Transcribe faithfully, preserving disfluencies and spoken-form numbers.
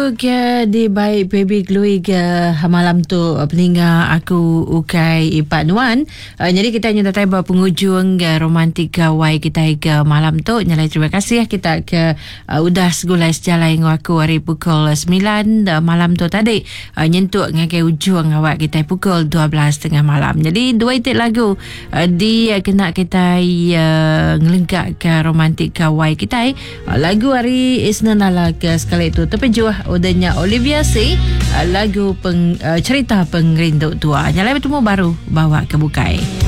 Ke di baik baby glue ke malam tu peninga aku ukai Ipak Nuan. Uh, jadi kita hanya datang penghujung uh, romantik gawai kita ke malam tu. Nyalai terima kasih kita ke uh, udah segulai sejalan dengan aku hari pukul sembilan uh, malam tu tadi. Uh, nyentuk ngakai ujung awak kita pukul dua belas tengah malam. Jadi dua itik lagu uh, di uh, kena kita uh, ngelenggak ke romantik gawai kita. Uh, lagu hari Isnin ala ke sekali itu terpejuah udahnya Olivia C, lagu peng, uh, cerita pengrindu tua. Nyalai bertemu baru bawa ke bukai.